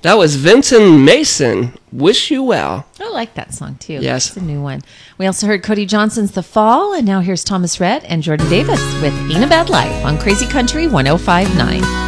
That was Vincent Mason, Wish You Well. I like that song, too. Yes. It's a new one. We also heard Cody Johnson's The Fall, and now here's Thomas Rhett and Jordan Davis with Ain't a Bad Life on Crazy Country 105.9.